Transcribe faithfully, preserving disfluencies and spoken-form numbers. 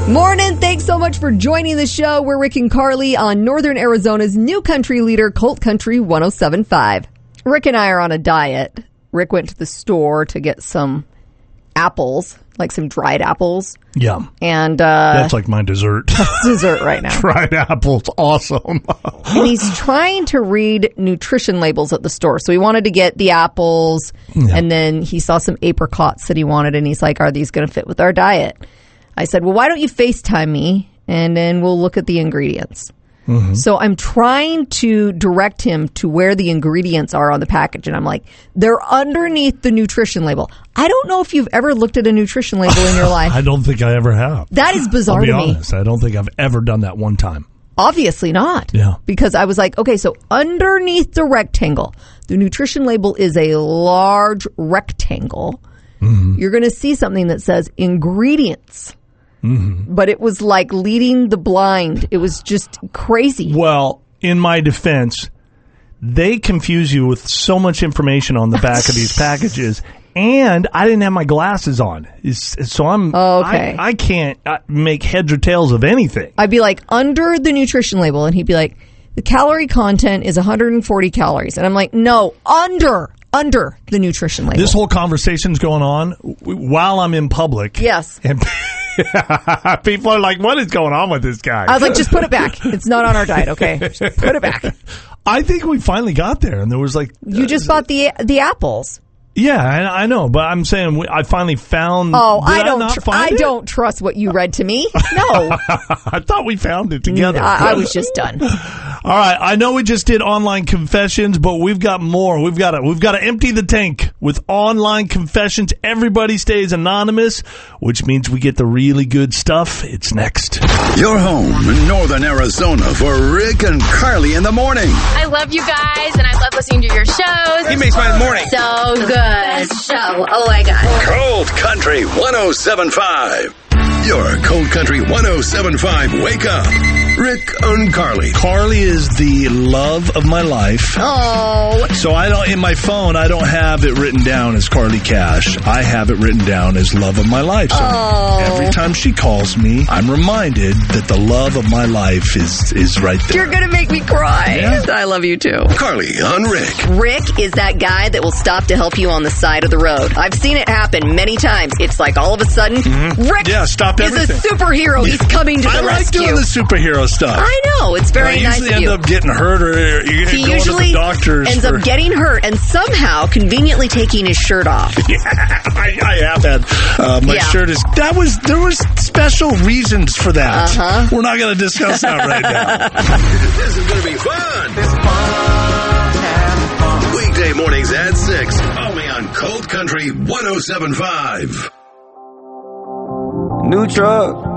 Morning. Thanks so much for joining the show. We're Rick and Carly on Northern Arizona's new country leader, Colt Country one oh seven point five. Rick and I are on a diet. Rick went to the store to get some apples, like some dried apples. Yum. And uh, that's like my dessert. That's dessert right now. Dried apples, awesome. And he's trying to read nutrition labels at the store. So he wanted to get the apples, yeah. and then he saw some apricots that he wanted, and he's like, are these going to fit with our diet? I said, well, why don't you FaceTime me, and then we'll look at the ingredients. Mm-hmm. So I'm trying to direct him to where the ingredients are on the package. And I'm like, they're underneath the nutrition label. I don't know if you've ever looked at a nutrition label in your life. I don't think I ever have. That is bizarre I'll be to me. honest, I don't think I've ever done that one time. Obviously not. Yeah. Because I was like, okay, so underneath the rectangle, the nutrition label is a large rectangle. Mm-hmm. You're going to see something that says ingredients. Mm-hmm. But it was like leading the blind. It was just crazy. Well, in my defense, they confuse you with so much information on the back of these packages, and I didn't have my glasses on, so I'm okay. I, I can't make heads or tails of anything. I'd be like, under the nutrition label, and he'd be like, the calorie content is one hundred forty calories, and I'm like, no, under. Under the nutrition label. This whole conversation's going on while I'm in public. Yes. And people are like, what is going on with this guy? I was like, just put it back. It's not on our diet, okay? Just put it back. I think we finally got there, and there was like... You just uh, bought the the apples. Yeah, I, I know, but I'm saying we, I finally found... Oh, I, I don't not tr- find I it? don't trust what you read to me. No. I thought we found it together. I, I was just done. All right, I know we just did online confessions, but we've got more. We've got to we've got to empty the tank with online confessions. Everybody stays anonymous, which means we get the really good stuff. It's next. Your home in Northern Arizona for Rick and Carly in the morning. I love you guys, and I love listening to your shows. He makes my morning so good. Best show. Oh my God. Colt Country one oh seven point five. Your Colt Country one oh seven point five Wake Up. Rick and Carly. Carly is the love of my life. Oh. So I don't, in my phone, I don't have it written down as Carly Cash. I have it written down as love of my life. So oh. every time she calls me, I'm reminded that the love of my life is, is right there. You're going to make me cry. Yeah. I love you too. Carly on Rick. Rick is that guy that will stop to help you on the side of the road. I've seen it happen many times. It's like all of a sudden, mm-hmm. Rick yeah, stop is everything. a superhero. He's coming to the I like rescue. doing the superhero stuff. I know. It's very I nice usually of you. end up getting hurt or you he going usually to the doctors ends for... up getting hurt and somehow conveniently taking his shirt off. Yeah, I, I have that. Uh, my yeah. shirt is... That was... There was special reasons for that. Uh-huh. We're not going to discuss that right now. This is going to be fun. It's fun. Weekday mornings at six. Only on Colt Country one oh seven point five. New truck.